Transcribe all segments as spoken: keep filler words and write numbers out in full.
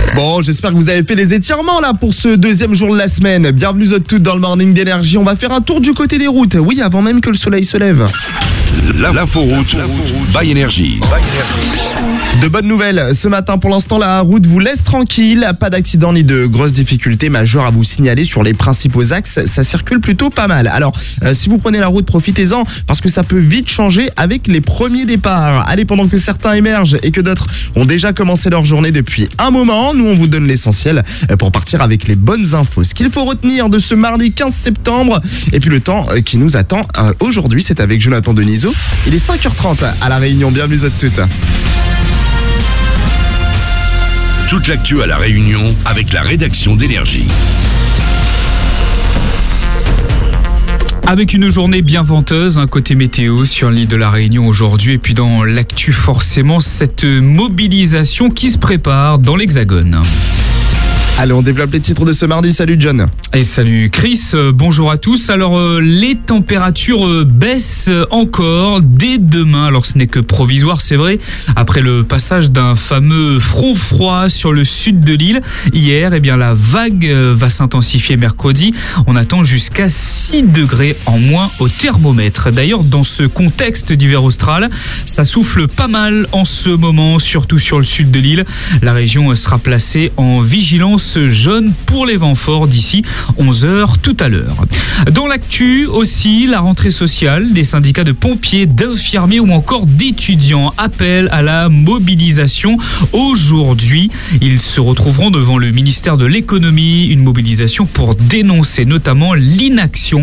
Bon, j'espère que vous avez fait les étirements là pour ce deuxième jour de la semaine. Bienvenue toutes dans le Morning d'Énergie. On va faire un tour du côté des routes. Oui, avant même que le soleil se lève. L'inforoute by Énergie. De bonnes nouvelles ce matin. Pour l'instant, la route vous laisse tranquille. Pas d'accident ni de grosses difficultés majeures à vous signaler sur les principaux axes. Ça circule plutôt pas mal. Alors, euh, si vous prenez la route, profitez-en parce que ça peut vite changer avec les premiers départs. Allez, pendant que certains émergent et que d'autres ont déjà commencé leur journée depuis un moment, nous on vous donne l'essentiel pour partir avec les bonnes infos. Ce qu'il faut retenir de ce mardi quinze septembre et puis le temps qui nous attend euh, aujourd'hui, c'est avec Jonathan Denisot. Il est cinq heures trente à La Réunion. Bienvenue à toutes. Toute l'actu à La Réunion avec la rédaction d'Énergie. Avec une journée bien venteuse, un côté météo sur l'île de la Réunion aujourd'hui. Et puis dans l'actu, forcément, cette mobilisation qui se prépare dans l'Hexagone. Allez, on développe les titres de ce mardi. Salut John. Et salut Chris, euh, bonjour à tous. Alors euh, les températures euh, baissent encore dès demain. Alors ce n'est que provisoire, c'est vrai. Après le passage d'un fameux front froid sur le sud de l'île hier, eh bien la vague euh, va s'intensifier mercredi. On attend jusqu'à six degrés en moins au thermomètre. D'ailleurs, dans ce contexte d'hiver austral, ça souffle pas mal en ce moment, surtout sur le sud de l'île. La région sera placée en vigilance jaune pour les vents forts d'ici onze heures tout à l'heure. Dans l'actu aussi, la rentrée sociale des syndicats de pompiers, d'infirmiers ou encore d'étudiants appellent à la mobilisation aujourd'hui. Ils se retrouveront devant le ministère de l'économie, une mobilisation pour dénoncer notamment l'inaction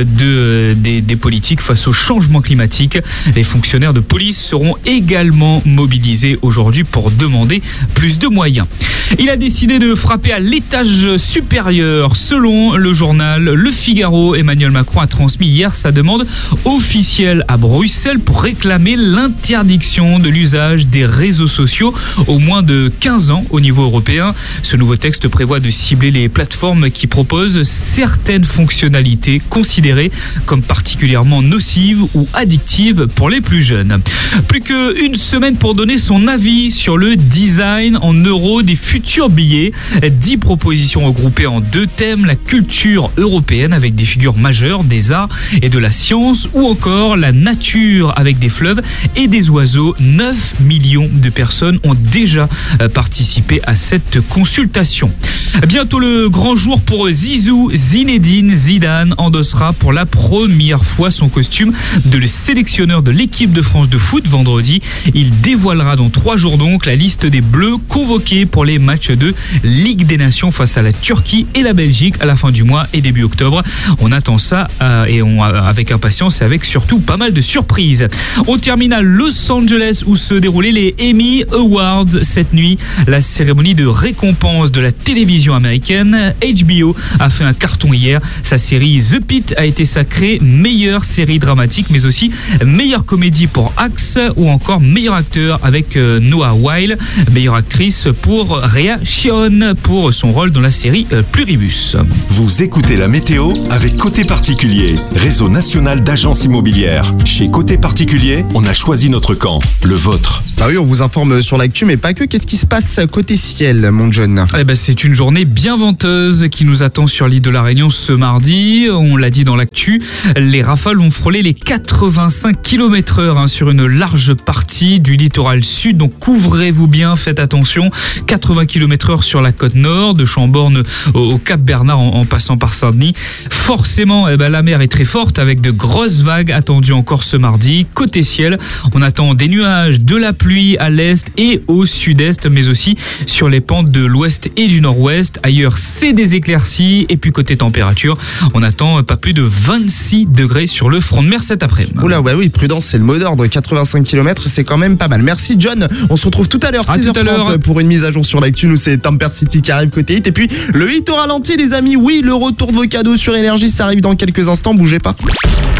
de, des, des politiques face au changement climatique. Les fonctionnaires de police seront également mobilisés aujourd'hui pour demander plus de moyens. Il a décidé de frapper à l'étage supérieur. Selon le journal Le Figaro, Emmanuel Macron a transmis hier sa demande officielle à Bruxelles pour réclamer l'interdiction de l'usage des réseaux sociaux aux moins de quinze ans au niveau européen. Ce nouveau texte prévoit de cibler les plateformes qui proposent certaines fonctionnalités considérées comme particulièrement nocives ou addictives pour les plus jeunes. Plus qu'une semaine pour donner son avis sur le design en euros des futurs billets. dix propositions regroupées en deux thèmes, la culture européenne avec des figures majeures, des arts et de la science, ou encore la nature avec des fleuves et des oiseaux. neuf millions de personnes ont déjà participé à cette consultation. Bientôt le grand jour pour Zizou. Zinedine Zidane endossera pour la première fois son costume de le sélectionneur de l'équipe de France de foot vendredi. Il dévoilera dans trois jours donc la liste des Bleus convoqués pour les matchs de Ligue des Nations face à la Turquie et la Belgique à la fin du mois et début octobre. On attend ça euh, et on, avec impatience et avec surtout pas mal de surprises. On termine à Los Angeles où se déroulaient les Emmy Awards cette nuit. La cérémonie de récompense de la télévision américaine. H B O a fait un carton hier. Sa série The Pitt a été sacrée meilleure série dramatique mais aussi meilleure comédie pour Axe ou encore meilleur acteur avec euh, Noah Wyle, meilleure actrice pour Rhea Seehorn pour son rôle dans la série euh, Pluribus. Vous écoutez la météo avec Côté Particulier, réseau national d'agences immobilières. Chez Côté Particulier, on a choisi notre camp, le vôtre. Bah oui, on vous informe sur l'actu, mais pas que. Qu'est-ce qui se passe côté ciel, mon John ? Eh ben, c'est une journée bien venteuse qui nous attend sur l'île de la Réunion ce mardi. On l'a dit dans l'actu, les rafales vont frôler les quatre-vingt-cinq kilomètres heure hein, sur une large partie du littoral sud. Donc couvrez-vous bien, faites attention. quatre-vingts kilomètres heure sur la côte nord, de Chambord au Cap Bernard en, en passant par Saint-Denis. Forcément, eh ben, la mer est très forte avec de grosses vagues attendues encore ce mardi. Côté ciel, on attend des nuages, de la pluie à l'est et au sud-est, mais aussi sur les pentes de l'ouest et du nord-ouest. Ailleurs, c'est des éclaircies. Et puis côté température, on attend pas plus de vingt-six degrés sur le front de mer cet après-midi. Oula, ouais, oui, prudence, c'est le mot d'ordre. quatre-vingt-cinq kilomètres, c'est quand même pas mal. Merci John. On se retrouve tout à l'heure, six heures trente, pour une mise à jour sur l'actu. Nous, c'est Temper City qui arrive côté hit. Et puis, le hit au ralenti, les amis. Oui, le retour de vos cadeaux sur Énergie, ça arrive dans quelques instants. Bougez pas.